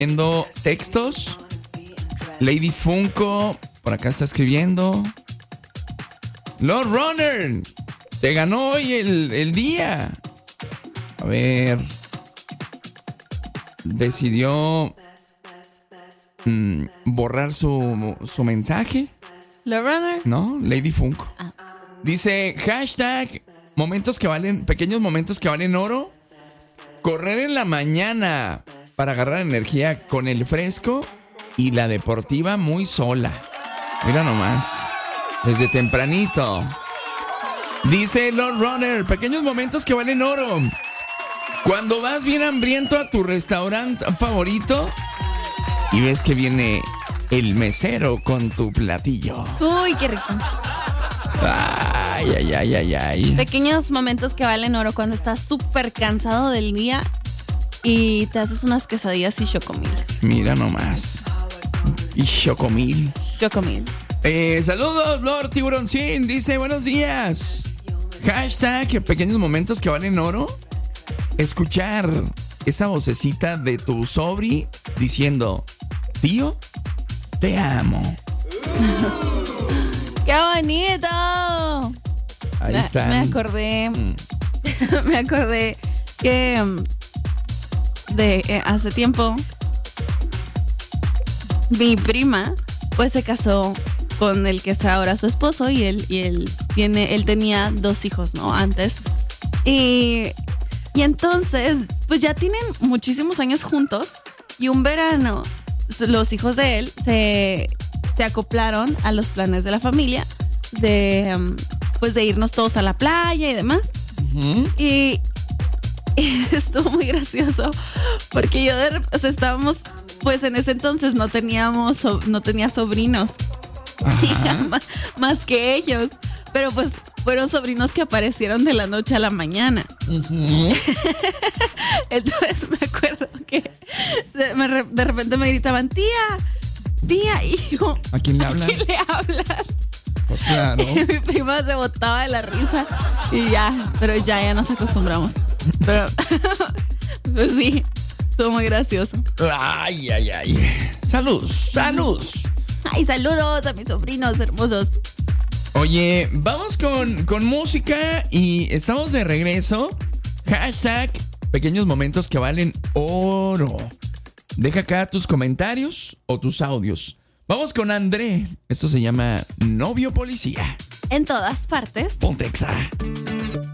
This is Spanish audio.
Viendo textos. Lady Funko, por acá está escribiendo. Lord Runner, te ganó hoy el día. A ver. Decidió borrar su mensaje. Lord Runner. No, Lady Funko. Dice, hashtag, pequeños momentos que valen oro. Correr en la mañana para agarrar energía con el fresco y la deportiva muy sola. Mira nomás, desde tempranito. Dice Lord Runner, pequeños momentos que valen oro. Cuando vas bien hambriento a tu restaurante favorito y ves que viene el mesero con tu platillo. Uy, qué rico. Ay. Pequeños momentos que valen oro cuando estás súper cansado del día y te haces unas quesadillas y chocomil. Mira nomás. Y chocomil. Chocomil. Saludos, Lord Tiburoncín. Dice, buenos días. Hashtag, pequeños momentos que valen oro. Escuchar esa vocecita de tu sobri diciendo, tío, te amo. ¡Qué bonito! Ahí está. Me acordé. Me acordé que hace tiempo mi prima pues se casó con el que es ahora su esposo y él tenía 2 hijos, ¿no? Antes. Y entonces, pues ya tienen muchísimos años juntos y un verano los hijos de él se acoplaron a los planes de la familia de irnos todos a la playa y demás. Uh-huh. Y estuvo muy gracioso porque estábamos, pues en ese entonces no tenía sobrinos. Más que ellos, pero pues fueron sobrinos que aparecieron de la noche a la mañana. Uh-huh. Entonces me acuerdo que de repente me gritaban, tía, y yo, ¿a quién le hablas? ¿A quién le hablas? Pues claro. Y mi prima se botaba de la risa y pero ya nos acostumbramos. Pero pues sí, estuvo muy gracioso. Ay. Salud. Ay, saludos a mis sobrinos hermosos. Oye, vamos con música y estamos de regreso. Hashtag, pequeños momentos que valen oro. Deja acá tus comentarios o tus audios. Vamos con André. Esto se llama Novio Policía. En todas partes. Ponte Exa.